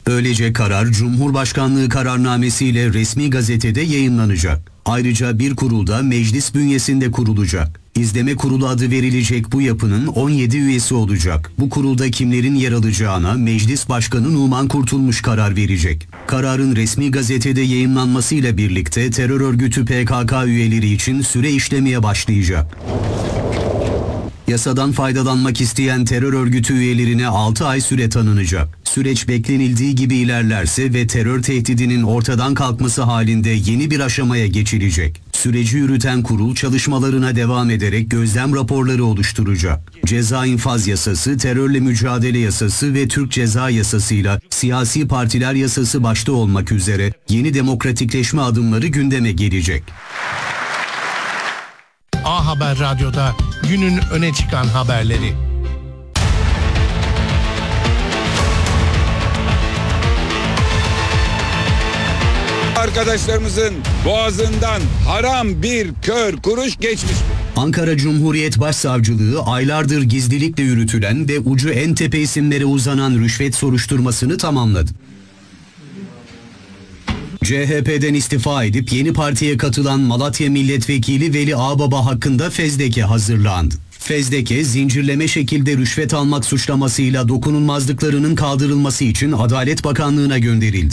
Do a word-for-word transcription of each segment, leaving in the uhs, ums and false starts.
Böylece karar Cumhurbaşkanlığı kararnamesiyle resmi gazetede yayımlanacak. Ayrıca bir kurulda meclis bünyesinde kurulacak. İzleme Kurulu adı verilecek bu yapının on yedi üyesi olacak. Bu kurulda kimlerin yer alacağına Meclis Başkanı Numan Kurtulmuş karar verecek. Kararın resmi gazetede yayımlanmasıyla birlikte terör örgütü P K K üyeleri için süre işlemeye başlayacak. Yasadan faydalanmak isteyen terör örgütü üyelerine altı ay süre tanınacak. Süreç beklenildiği gibi ilerlerse ve terör tehdidinin ortadan kalkması halinde yeni bir aşamaya geçilecek. Süreci yürüten kurul çalışmalarına devam ederek gözlem raporları oluşturacak. Ceza infaz yasası, terörle mücadele yasası ve Türk Ceza Yasası'yla siyasi partiler yasası başta olmak üzere yeni demokratikleşme adımları gündeme gelecek. A Haber Radyo'da günün öne çıkan haberleri. Arkadaşlarımızın boğazından haram bir kör kuruş geçmiş. Ankara Cumhuriyet Başsavcılığı aylardır gizlilikle yürütülen ve ucu en tepe isimlere uzanan rüşvet soruşturmasını tamamladı. C H P'den istifa edip yeni partiye katılan Malatya Milletvekili Veli Ağbaba hakkında fezleke hazırlandı. Fezleke, zincirleme şekilde rüşvet almak suçlamasıyla dokunulmazlıklarının kaldırılması için Adalet Bakanlığı'na gönderildi.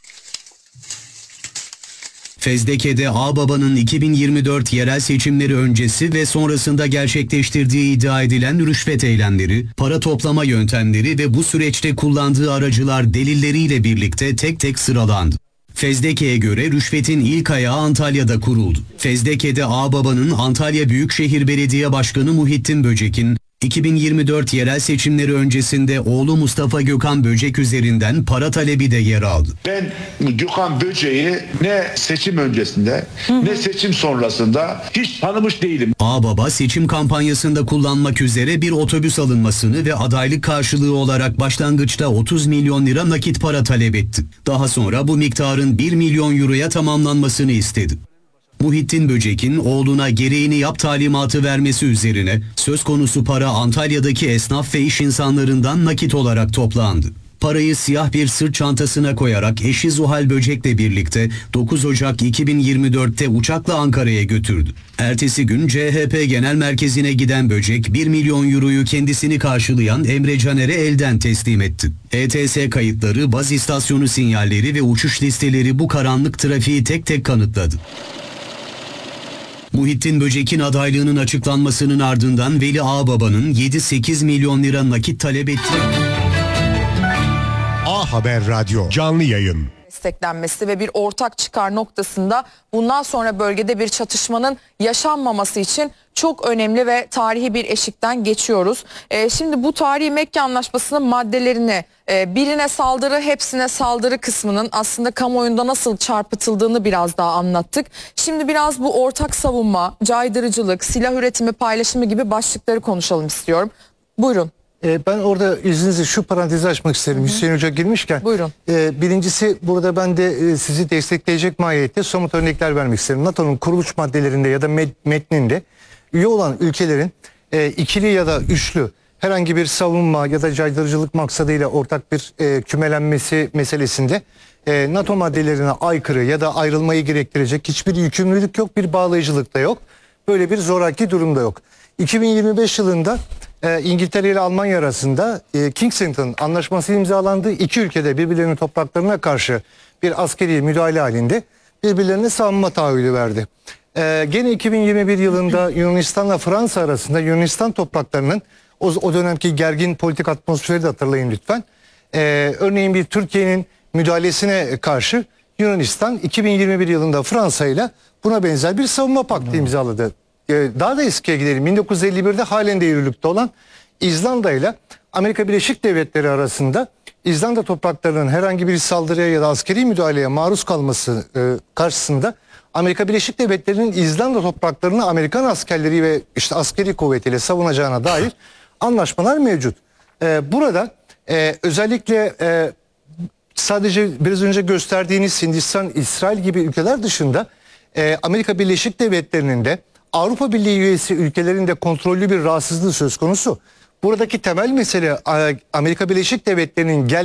Fezleke'de Ağbaba'nın iki bin yirmi dört yerel seçimleri öncesi ve sonrasında gerçekleştirdiği iddia edilen rüşvet eylemleri, para toplama yöntemleri ve bu süreçte kullandığı aracılar delilleriyle birlikte tek tek sıralandı. Fezleke'ye göre rüşvetin ilk ayağı Antalya'da kuruldu. Fezleke'de Ağbaba'nın Antalya Büyükşehir Belediye Başkanı Muhittin Böcek'in iki bin yirmi dört yerel seçimleri öncesinde oğlu Mustafa Gökhan Böcek üzerinden para talebi de yer aldı. Ben Gökhan Böcek'i ne seçim öncesinde ne seçim sonrasında hiç tanımış değilim. Ağbaba seçim kampanyasında kullanmak üzere bir otobüs alınmasını ve adaylık karşılığı olarak başlangıçta otuz milyon lira nakit para talep etti. Daha sonra bu miktarın bir milyon euroya tamamlanmasını istedi. Muhittin Böcek'in oğluna gereğini yap talimatı vermesi üzerine söz konusu para Antalya'daki esnaf ve iş insanlarından nakit olarak toplandı. Parayı siyah bir sırt çantasına koyarak eşi Zuhal Böcek'le birlikte dokuz Ocak iki bin yirmi dört'te uçakla Ankara'ya götürdü. Ertesi gün C H P Genel Merkezi'ne giden Böcek bir milyon euroyu kendisini karşılayan Emre Caner'e elden teslim etti. E T S kayıtları, baz istasyonu sinyalleri ve uçuş listeleri bu karanlık trafiği tek tek kanıtladı. Muhittin Böcek'in adaylığının açıklanmasının ardından Veli Ağbaba'nın yedi sekiz milyon lira nakit talep ettiği... A Haber Radyo canlı yayın. Desteklenmesi ve bir ortak çıkar noktasında bundan sonra bölgede bir çatışmanın yaşanmaması için çok önemli ve tarihi bir eşikten geçiyoruz. Ee, şimdi bu tarihi Mekke Anlaşması'nın maddelerini, e, birine saldırı hepsine saldırı kısmının aslında kamuoyunda nasıl çarpıtıldığını biraz daha anlattık. Şimdi biraz bu ortak savunma, caydırıcılık, silah üretimi paylaşımı gibi başlıkları konuşalım istiyorum. Buyurun. Ben orada izninizle şu parantezi açmak isterim. Hı hı. Hüseyin Hoca girmişken. Buyurun. E, birincisi burada ben de sizi destekleyecek mahiyette somut örnekler vermek isterim. NATO'nun kuruluş maddelerinde ya da metninde üye olan ülkelerin e, ikili ya da üçlü herhangi bir savunma ya da caydırıcılık maksadıyla ortak bir e, kümelenmesi meselesinde e, NATO maddelerine aykırı ya da ayrılmayı gerektirecek hiçbir yükümlülük yok, bir bağlayıcılık da yok. Böyle bir zoraki durum da yok. iki bin yirmi beş yılında e, İngiltere ile Almanya arasında e, Kensington Anlaşması imzalandı. İki ülkede birbirlerinin topraklarına karşı bir askeri müdahale halinde birbirlerine savunma taahhüdü verdi. E, gene iki bin yirmi bir yılında Yunanistan'la Fransa arasında Yunanistan topraklarının o, o dönemki gergin politik atmosferi de hatırlayın lütfen. E, örneğin bir Türkiye'nin müdahalesine karşı Yunanistan iki bin yirmi bir yılında Fransa ile buna benzer bir savunma paktı imzaladı. Daha da eskiye gidelim. bin dokuz yüz elli bir'de halen de yürürlükte olan İzlanda ile Amerika Birleşik Devletleri arasında İzlanda topraklarının herhangi bir saldırıya ya da askeri müdahaleye maruz kalması e, karşısında Amerika Birleşik Devletleri'nin İzlanda topraklarını Amerikan askerleri ve işte askeri kuvvetiyle savunacağına dair anlaşmalar mevcut. E, burada e, özellikle e, sadece biraz önce gösterdiğiniz Hindistan, İsrail gibi ülkeler dışında e, Amerika Birleşik Devletleri'nin de Avrupa Birliği üyesi ülkelerinde kontrollü bir rahatsızlığı söz konusu. Buradaki temel mesele Amerika Birleşik Devletleri'nin gel